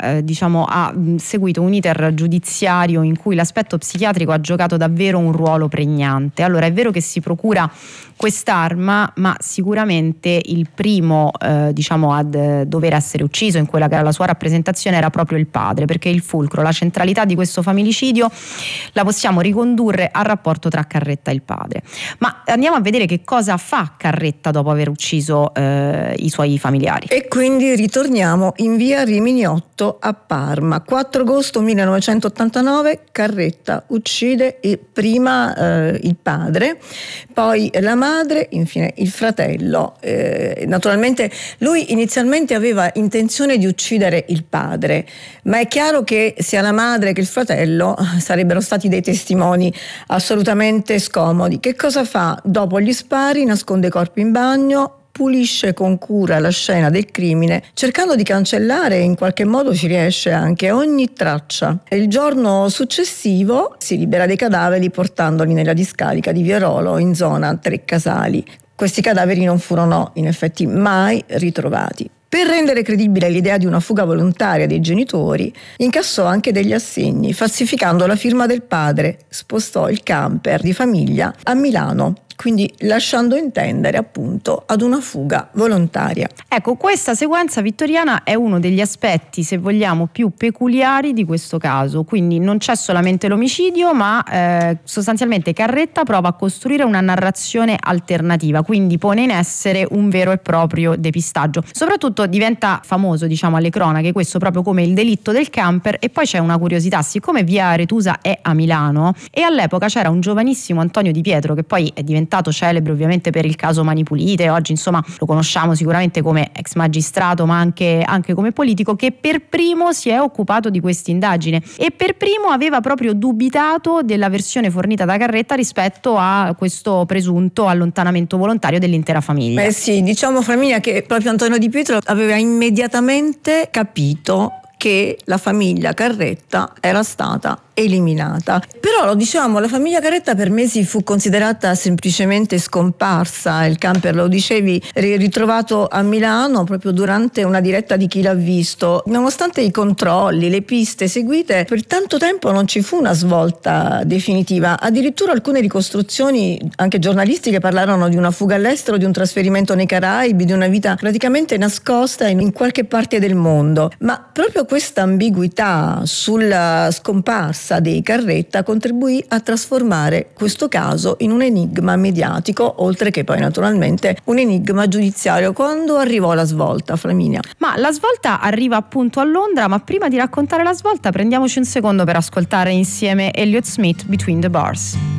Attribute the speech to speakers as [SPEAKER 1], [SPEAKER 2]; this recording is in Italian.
[SPEAKER 1] ha seguito un iter giudiziario in cui l'aspetto psichiatrico ha giocato davvero un ruolo pregnante. Allora, è vero che si procura quest'arma, ma sicuramente il primo ad dover essere ucciso in quella che era la sua rappresentazione era proprio il padre, perché il fulcro, la centralità di questo familicidio la possiamo ricondurre al rapporto tra Carretta e il padre. Ma andiamo a vedere che cosa fa Carretta dopo aver ucciso i suoi familiari.
[SPEAKER 2] E quindi ritorniamo in via Rimini 8 a Parma. 4 agosto 1989 Carretta uccide prima il padre, poi la madre, infine il fratello. Naturalmente lui inizialmente aveva intenzione di uccidere il padre, ma è chiaro che sia la madre che il fratello sarebbero stati dei testimoni assolutamente scomodi. Che cosa fa? Dopo gli spari nasconde i corpi in bagno, pulisce con cura la scena del crimine, cercando di cancellare, in qualche modo ci riesce anche, ogni traccia. Il giorno successivo si libera dei cadaveri portandoli nella discarica di Vierolo, in zona Tre Casali. Questi cadaveri non furono in effetti mai ritrovati. Per rendere credibile l'idea di una fuga volontaria dei genitori, incassò anche degli assegni, falsificando la firma del padre, spostò il camper di famiglia a Milano, quindi lasciando intendere appunto ad una fuga volontaria.
[SPEAKER 1] Ecco, questa sequenza vittoriana è uno degli aspetti, se vogliamo, più peculiari di questo caso. Quindi non c'è solamente l'omicidio, ma sostanzialmente Carretta prova a costruire una narrazione alternativa, quindi pone in essere un vero e proprio depistaggio. Soprattutto diventa famoso, alle cronache, questo proprio come il delitto del camper. E poi c'è una curiosità: siccome via Aretusa è a Milano e all'epoca c'era un giovanissimo Antonio Di Pietro, che poi è diventato celebre ovviamente per il caso Mani Pulite, oggi lo conosciamo sicuramente come ex magistrato ma anche come politico, che per primo si è occupato di questa indagine e per primo aveva proprio dubitato della versione fornita da Carretta rispetto a questo presunto allontanamento volontario dell'intera famiglia.
[SPEAKER 2] Sì, Flaminia, che proprio Antonio Di Pietro aveva immediatamente capito che la famiglia Carretta era stata eliminata. Però la famiglia Carretta per mesi fu considerata semplicemente scomparsa. Il camper, lo dicevi, ritrovato a Milano proprio durante una diretta di Chi l'ha visto. Nonostante i controlli, le piste seguite, per tanto tempo non ci fu una svolta definitiva. Addirittura alcune ricostruzioni, anche giornalistiche, parlarono di una fuga all'estero, di un trasferimento nei Caraibi, di una vita praticamente nascosta in qualche parte del mondo. Ma proprio questa ambiguità sulla scomparsa dei Carretta contribuì a trasformare questo caso in un enigma mediatico, oltre che poi naturalmente un enigma giudiziario. Quando arrivò la svolta, Flaminia?
[SPEAKER 1] Ma la svolta arriva appunto a Londra, ma prima di raccontare la svolta prendiamoci un secondo per ascoltare insieme Elliott Smith, Between the Bars.